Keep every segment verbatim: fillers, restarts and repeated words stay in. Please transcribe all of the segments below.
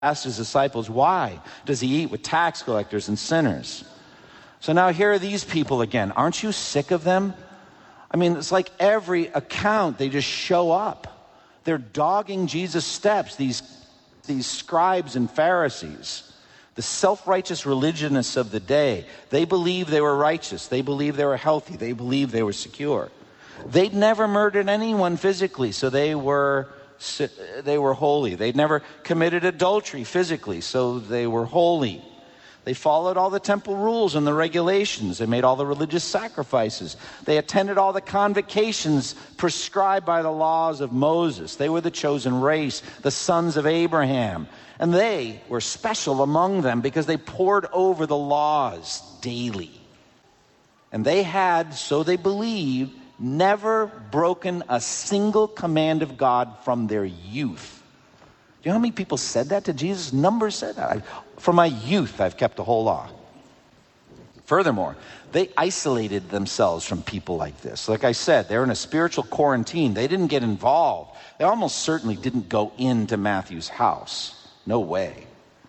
asked his disciples, why does he eat with tax collectors and sinners? So now here are these people again. Aren't you sick of them? I mean, it's like every account, they just show up. They're dogging Jesus' steps, these, these scribes and Pharisees, the self-righteous religionists of the day. They believed they were righteous. They believed they were healthy. They believed they were secure. They'd never murdered anyone physically, so they were they were holy. They'd never committed adultery physically, so they were holy. They followed all the temple rules and the regulations. They made all the religious sacrifices. They attended all the convocations prescribed by the laws of Moses. They were the chosen race, the sons of Abraham. And they were special among them because they pored over the laws daily. And they had, so they believed, never broken a single command of God from their youth. Do you know how many people said that to Jesus? Numbers said that. I, from my youth, I've kept the whole law. Furthermore, they isolated themselves from people like this. Like I said, they're in a spiritual quarantine. They didn't get involved. They almost certainly didn't go into Matthew's house. No way.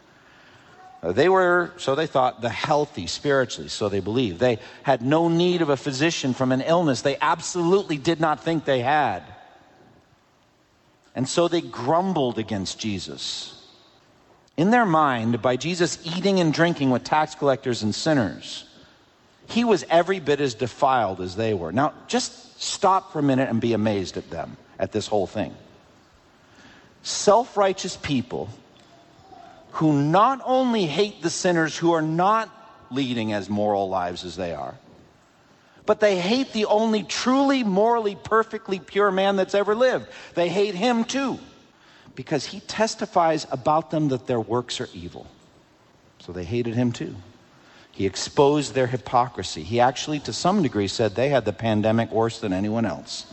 They were, so they thought, the healthy spiritually, so they believed. They had no need of a physician from an illness they absolutely did not think they had. And so they grumbled against Jesus. In their mind, by Jesus eating and drinking with tax collectors and sinners, he was every bit as defiled as they were. Now, just stop for a minute and be amazed at them, at this whole thing. Self-righteous people who not only hate the sinners who are not leading as moral lives as they are, but they hate the only truly morally perfectly pure man that's ever lived. They hate him too, because he testifies about them that their works are evil. So they hated him too. He exposed their hypocrisy. He actually, to some degree, said they had the pandemic worse than anyone else.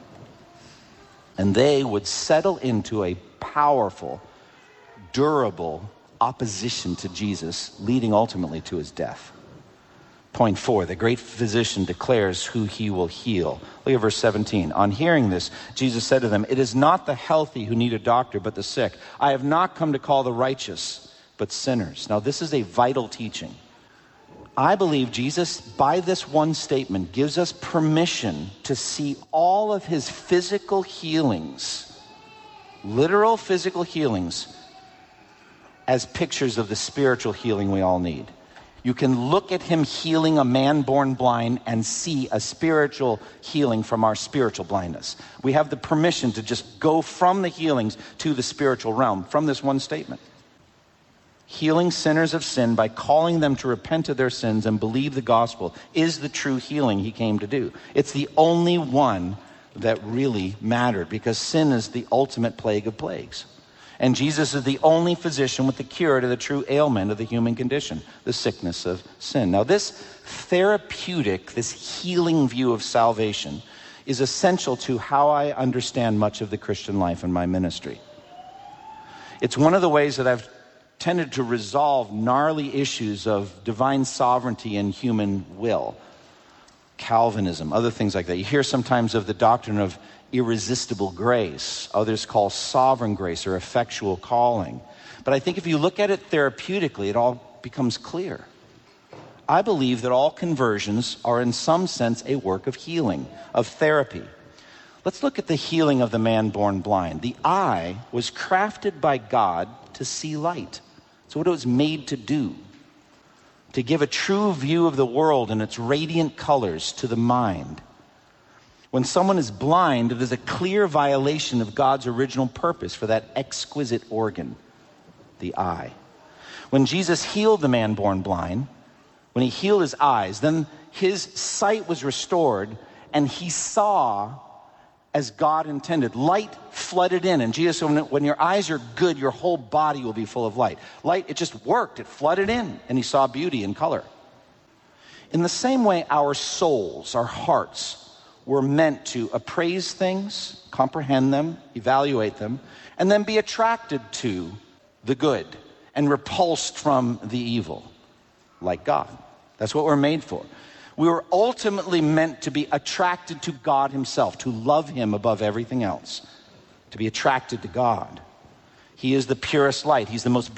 And they would settle into a powerful, durable opposition to Jesus, leading ultimately to his death. Point four, the great physician declares who he will heal. Look at verse seventeen. On hearing this, Jesus said to them, "It is not the healthy who need a doctor, but the sick. I have not come to call the righteous, but sinners." Now, this is a vital teaching. I believe Jesus, by this one statement, gives us permission to see all of his physical healings, literal physical healings, as pictures of the spiritual healing we all need. You can look at him healing a man born blind and see a spiritual healing from our spiritual blindness. We have the permission to just go from the healings to the spiritual realm from this one statement. Healing sinners of sin by calling them to repent of their sins and believe the gospel is the true healing he came to do. It's the only one that really mattered, because sin is the ultimate plague of plagues. And Jesus is the only physician with the cure to the true ailment of the human condition, the sickness of sin. Now, this therapeutic, this healing view of salvation is essential to how I understand much of the Christian life and my ministry. It's one of the ways that I've tended to resolve gnarly issues of divine sovereignty and human will, Calvinism, other things like that. You hear sometimes of the doctrine of irresistible grace. Others call sovereign grace or effectual calling. But I think if you look at it therapeutically, it all becomes clear. I believe that all conversions are in some sense a work of healing, of therapy. Let's look at the healing of the man born blind. The eye was crafted by God to see light. That's what it was made to do. To give a true view of the world and its radiant colors to the mind. When someone is blind, it is a clear violation of God's original purpose for that exquisite organ, the eye. When Jesus healed the man born blind, when he healed his eyes, then his sight was restored and he saw as God intended. Light flooded in. And Jesus said, when, when your eyes are good, your whole body will be full of light. Light, it just worked. It flooded in and he saw beauty and color. In the same way, our souls, our hearts, were meant to appraise things, comprehend them, evaluate them, and then be attracted to the good and repulsed from the evil, like God. That's what we're made for. We were ultimately meant to be attracted to God himself, to love him above everything else, to be attracted to God. He is the purest light. He's the most